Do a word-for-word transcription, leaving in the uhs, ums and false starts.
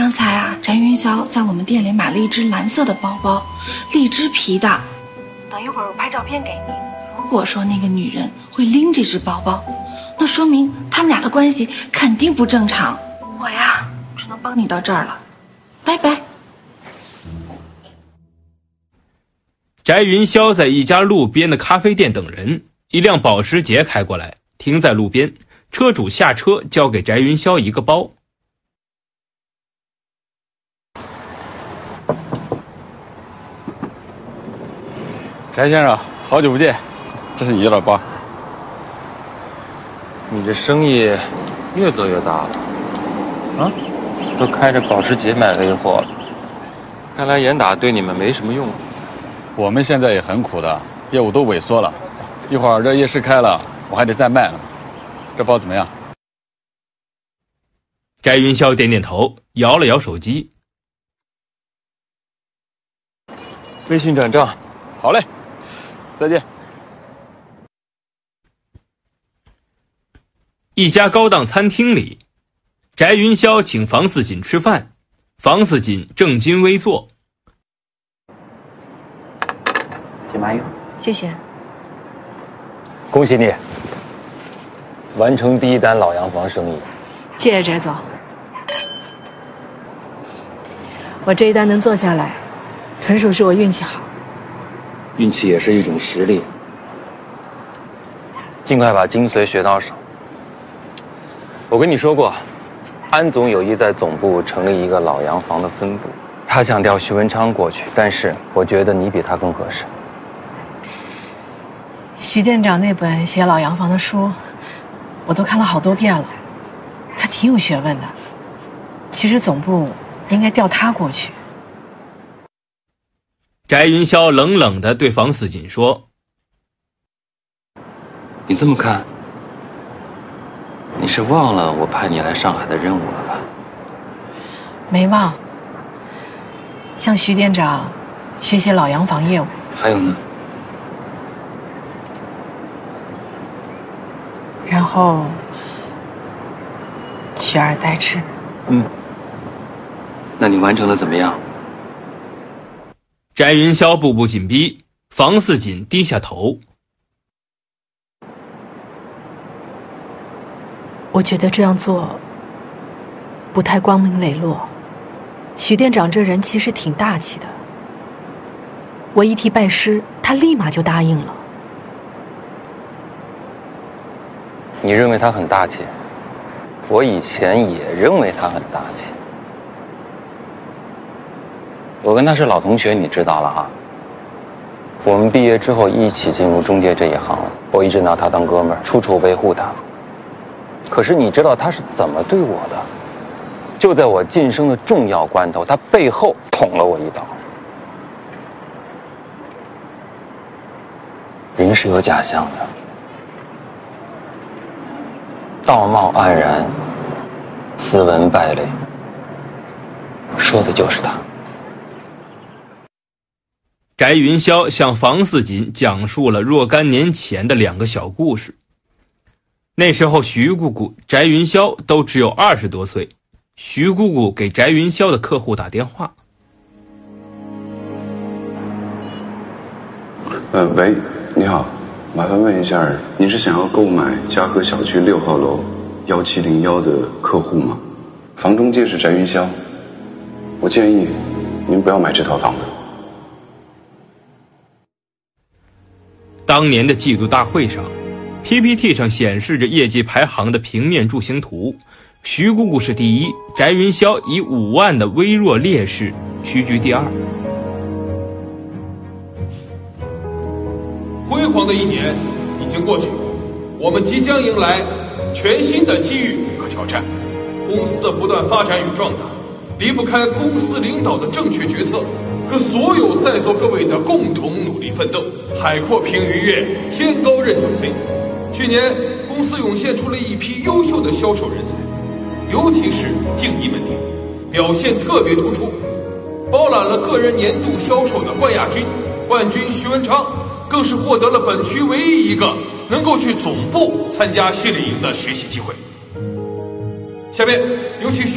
刚才啊，翟云霄在我们店里买了一只蓝色的包包，荔枝皮的。等一会儿我拍照片给你。如果说那个女人会拎这只包包，那说明他们俩的关系肯定不正常。我呀，只能帮你到这儿了，拜拜。 翟云霄在一家路边的咖啡店等人，一辆保时捷开过来，停在路边，车主下车交给翟云霄一个包。 翟先生，好久不见，这是你的包。 你这生意越做越大了，啊？都开着保时捷买 A 货了，看来严打对你们没什么用。 我们现在也很苦的，业务都萎缩了，一会儿这夜市开了，我还得再卖呢。这包怎么样？ 翟云霄点点头，摇了摇手机。 微信转账。 好嘞，再见。 一家高档餐厅里，翟云霄请房似锦吃饭，房似锦正襟危坐。 请慢用， 谢谢。 恭喜你完成第一单老洋房生意。 谢谢翟总，我这一单能做下来，纯属是我运气好。 运气也是一种实力，尽快把精髓学到手。我跟你说过，安总有意在总部成立一个老洋房的分部，他想调徐文昌过去，但是我觉得你比他更合适。 徐店长那本写老洋房的书，我都看了好多遍了，他挺有学问的。其实总部应该调他过去。 翟云霄冷冷地对房似锦说：“ 你这么看，你是忘了我派你来上海的任务了吧？” 没忘。向徐店长学习老洋房业务。 还有呢？ 然后取而代之。 嗯，那你完成的怎么样？ 翟云霄步步紧逼，房似锦低下头。 我觉得这样做不太光明磊落。徐店长这人其实挺大气的，我一提拜师，他立马就答应了。 你认为他很大气，我以前也认为他很大气。我跟他是老同学，你知道了啊。我们毕业之后一起进入中介这一行，我一直拿他当哥们儿，处处维护他。可是你知道他是怎么对我的？就在我晋升的重要关头，他背后捅了我一刀。人是有假象的，道貌岸然，斯文败类，说的就是他。 翟云霄向房似锦讲述了若干年前的两个小故事。那时候徐姑姑、翟云霄都只有二十多岁。徐姑姑给翟云霄的客户打电话：“ 呃，喂，你好，麻烦问一下，您是想要购买嘉禾小区六号楼幺七零幺的客户吗？房中介是翟云霄，我建议您不要买这套房子。” 当年的季度大会上 P P T 上显示着业绩排行的平面柱形图，徐姑姑是第一，翟云霄以五万的微弱劣势屈居第二。 辉煌的一年已经过去，我们即将迎来全新的机遇和挑战。公司的不断发展与壮大，离不开公司领导的正确决策和所有在座各位的共同努力奋斗。海阔凭鱼跃，天高任鸟飞。去年公司涌现出了一批优秀的销售人才，尤其是静怡门店表现特别突出，包揽了个人年度销售的冠亚军。冠军徐文昌更是获得了本区唯一一个能够去总部参加训练营的学习机会。下面有请